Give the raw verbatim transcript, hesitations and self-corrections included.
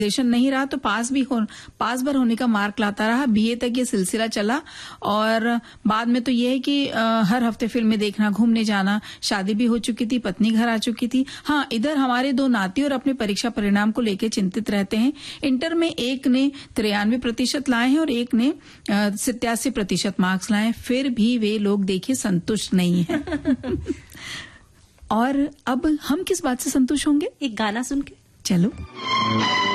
Graduation नहीं रहा तो पास भी हो पास भर होने का मार्क लाता रहा। बीए तक ये सिलसिला चला और बाद में तो ये है कि आ, हर हफ्ते फिल्में देखना, घूमने जाना, शादी भी हो चुकी थी, पत्नी घर आ चुकी थी। हाँ, इधर हमारे दो नाती और अपने परीक्षा परिणाम को लेकर चिंतित रहते हैं। इंटर में एक ने तिरानवे प्रतिशत लाए हैं और एक ने सत्यासी प्रतिशत मार्क्स लाए, फिर भी वे लोग देखिए संतुष्ट नहीं है। और अब हम किस बात से संतुष्ट होंगे? एक गाना सुन के चलो।